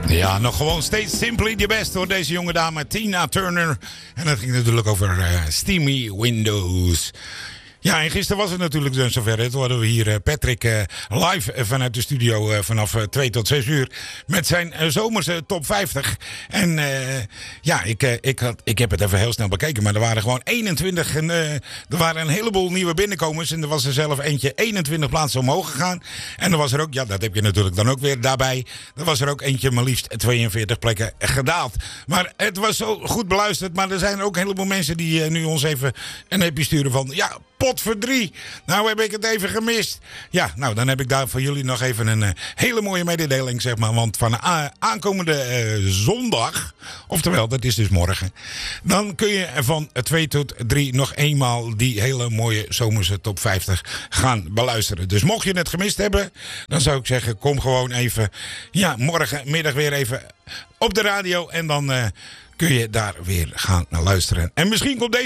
Ja, nog gewoon steeds simply the best door deze jonge dame Tina Turner. En dat ging natuurlijk over Steamy Windows. Ja, en gisteren was het natuurlijk dus zover. Toen hadden we hier Patrick live vanuit de studio vanaf 2 tot 6 uur. Met zijn zomerse top 50. En ja, ik heb het even heel snel bekeken. Maar er waren gewoon 21. En, er waren een heleboel nieuwe binnenkomers. En er was er zelf eentje 21 plaatsen omhoog gegaan. En er was er ook, ja, dat heb je natuurlijk dan ook weer daarbij. Er was er ook eentje maar liefst 42 plekken gedaald. Maar het was zo goed beluisterd. Maar er zijn ook een heleboel mensen die nu ons even een appje sturen van... Ja, pot voor 3. Nou heb ik het even gemist. Ja, nou dan heb ik daar voor jullie nog even een hele mooie mededeling, zeg maar. Want van aankomende zondag, oftewel dat is dus morgen, dan kun je van 2 tot 3 nog eenmaal die hele mooie zomerse top 50 gaan beluisteren. Dus mocht je het gemist hebben, dan zou ik zeggen, kom gewoon even, ja, morgenmiddag weer even op de radio en dan kun je daar weer gaan luisteren. En misschien komt deze